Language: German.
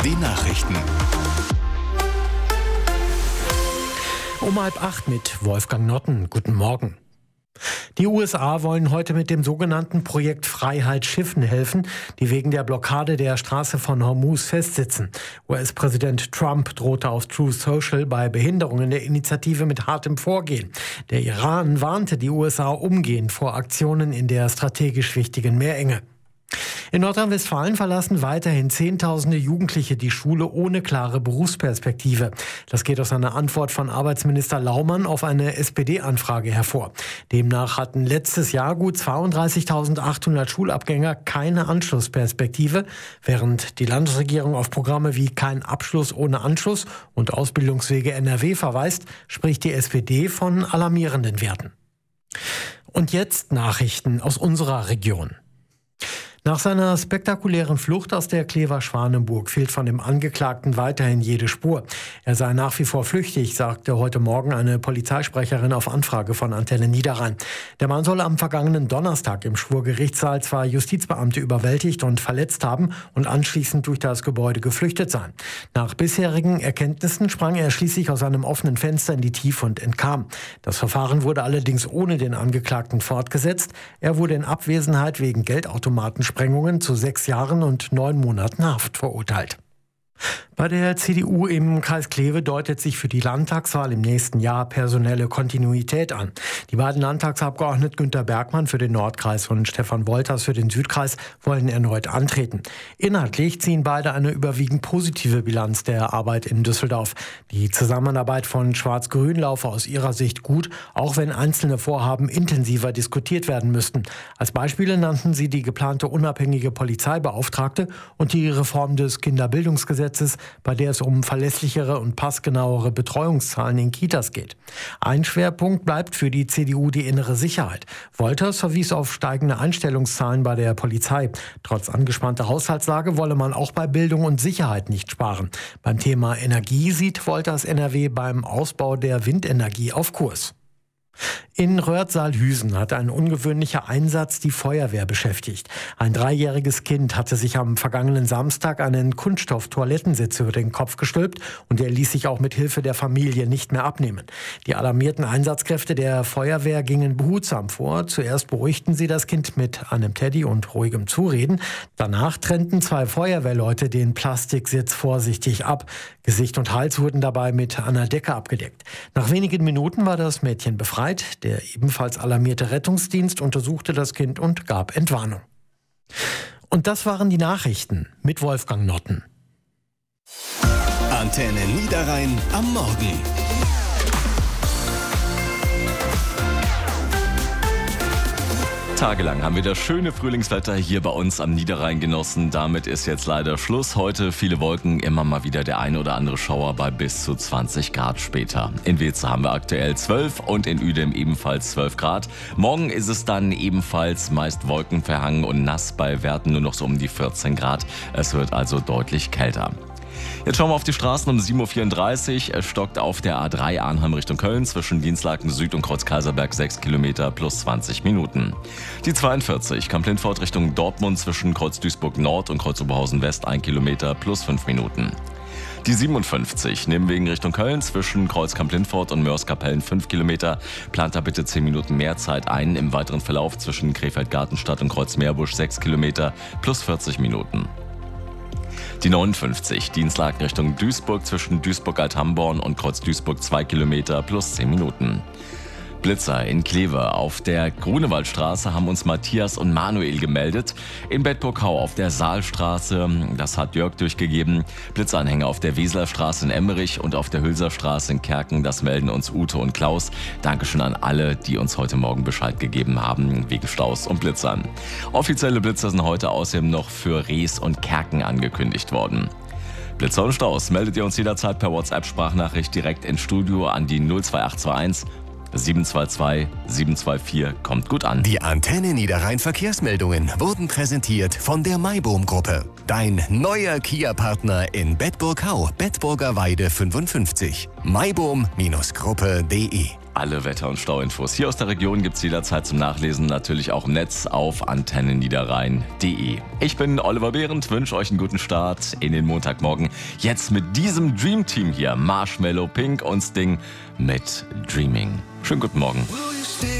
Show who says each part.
Speaker 1: Die Nachrichten.
Speaker 2: Um 7:30 mit Wolfgang Notten. Guten Morgen. Die USA wollen heute mit dem sogenannten Projekt Freiheit Schiffen helfen, die wegen der Blockade der Straße von Hormuz festsitzen. US-Präsident Trump drohte auf Truth Social bei Behinderungen der Initiative mit hartem Vorgehen. Der Iran warnte die USA umgehend vor Aktionen in der strategisch wichtigen Meerenge. In Nordrhein-Westfalen verlassen weiterhin Zehntausende Jugendliche die Schule ohne klare Berufsperspektive. Das geht aus einer Antwort von Arbeitsminister Laumann auf eine SPD-Anfrage hervor. Demnach hatten letztes Jahr gut 32.800 Schulabgänger keine Anschlussperspektive, während die Landesregierung auf Programme wie Kein Abschluss ohne Anschluss und Ausbildungswege NRW verweist, spricht die SPD von alarmierenden Werten. Und jetzt Nachrichten aus unserer Region. Nach seiner spektakulären Flucht aus der Clever-Schwanenburg fehlt von dem Angeklagten weiterhin jede Spur. Er sei nach wie vor flüchtig, sagte heute Morgen eine Polizeisprecherin auf Anfrage von Antenne Niederrhein. Der Mann soll am vergangenen Donnerstag im Schwurgerichtssaal zwei Justizbeamte überwältigt und verletzt haben und anschließend durch das Gebäude geflüchtet sein. Nach bisherigen Erkenntnissen sprang er schließlich aus einem offenen Fenster in die Tiefe und entkam. Das Verfahren wurde allerdings ohne den Angeklagten fortgesetzt. Er wurde in Abwesenheit wegen Geldautomatensprengungen zu 6 Jahren und 9 Monaten Haft verurteilt. Bei der CDU im Kreis Kleve deutet sich für die Landtagswahl im nächsten Jahr personelle Kontinuität an. Die beiden Landtagsabgeordneten Günter Bergmann für den Nordkreis und Stefan Wolters für den Südkreis wollen erneut antreten. Inhaltlich ziehen beide eine überwiegend positive Bilanz der Arbeit in Düsseldorf. Die Zusammenarbeit von Schwarz-Grün laufe aus ihrer Sicht gut, auch wenn einzelne Vorhaben intensiver diskutiert werden müssten. Als Beispiele nannten sie die geplante unabhängige Polizeibeauftragte und die Reform des Kinderbildungsgesetzes, bei der es um verlässlichere und passgenauere Betreuungszahlen in Kitas geht. Ein Schwerpunkt bleibt für die CDU die innere Sicherheit. Wolters verwies auf steigende Einstellungszahlen bei der Polizei. Trotz angespannter Haushaltslage wolle man auch bei Bildung und Sicherheit nicht sparen. Beim Thema Energie sieht Wolters NRW beim Ausbau der Windenergie auf Kurs. In Röhrd-Saalhüsen hat ein ungewöhnlicher Einsatz die Feuerwehr beschäftigt. Ein 3-jähriges Kind hatte sich am vergangenen Samstag einen Kunststoff-Toilettensitz über den Kopf gestülpt und er ließ sich auch mit Hilfe der Familie nicht mehr abnehmen. Die alarmierten Einsatzkräfte der Feuerwehr gingen behutsam vor. Zuerst beruhigten sie das Kind mit einem Teddy und ruhigem Zureden. Danach trennten 2 Feuerwehrleute den Plastiksitz vorsichtig ab. Gesicht und Hals wurden dabei mit einer Decke abgedeckt. Nach wenigen Minuten war das Mädchen befreit. Der ebenfalls alarmierte Rettungsdienst untersuchte das Kind und gab Entwarnung. Und das waren die Nachrichten mit Wolfgang Notten.
Speaker 1: Antenne Niederrhein am Morgen.
Speaker 3: Tagelang haben wir das schöne Frühlingswetter hier bei uns am Niederrhein genossen. Damit ist jetzt leider Schluss. Heute viele Wolken, immer mal wieder der eine oder andere Schauer bei bis zu 20 Grad später. In Weeze haben wir aktuell 12 und in Uedem ebenfalls 12 Grad. Morgen ist es dann ebenfalls meist wolkenverhangen und nass, bei Werten nur noch so um die 14 Grad. Es wird also deutlich kälter. Jetzt schauen wir auf die Straßen um 7.34 Uhr. Es stockt auf der A3 Arnhem Richtung Köln zwischen Dienstlaken Süd und Kreuz Kaiserberg 6 Kilometer plus 20 Minuten. Die 42 Kamp-Lindfort Richtung Dortmund zwischen Kreuz Duisburg Nord und Kreuz Oberhausen West 1 Kilometer plus 5 Minuten. Die 57 Nebenwegen Richtung Köln zwischen Kreuz Kamp-Lindfort und Mörs-Kapellen 5 Kilometer. Plant da bitte 10 Minuten mehr Zeit ein. Im weiteren Verlauf zwischen Krefeld-Gartenstadt und Kreuz Meerbusch 6 Kilometer plus 40 Minuten. Die 59 Dienstlaken Richtung Duisburg zwischen Duisburg-Althamborn und Kreuz Duisburg 2 Kilometer plus 10 Minuten. Blitzer in Kleve. Auf der Grunewaldstraße haben uns Matthias und Manuel gemeldet. In Bedburg-Hau auf der Saalstraße, das hat Jörg durchgegeben. Blitzanhänger auf der Weselerstraße in Emmerich und auf der Hülserstraße in Kerken, das melden uns Ute und Klaus. Dankeschön an alle, die uns heute Morgen Bescheid gegeben haben, wegen Staus und Blitzern. Offizielle Blitzer sind heute außerdem noch für Rees und Kerken angekündigt worden. Blitzer und Staus meldet ihr uns jederzeit per WhatsApp-Sprachnachricht direkt ins Studio an die 02821 722 724. Kommt gut an.
Speaker 1: Die Antenne Niederrhein Verkehrsmeldungen wurden präsentiert von der Maibohm-Gruppe. Dein neuer Kia-Partner in Bedburg-Hau, Bedburger Weide 55. maibohm-gruppe.de
Speaker 3: Alle Wetter- und Stauinfos hier aus der Region gibt's jederzeit zum Nachlesen, natürlich auch im Netz auf antennenniederrhein.de. Ich bin Oliver Behrendt, wünsche euch einen guten Start in den Montagmorgen. Jetzt mit diesem Dream Team hier, Marshmello, Pink und Sting mit Dreaming. Schönen guten Morgen.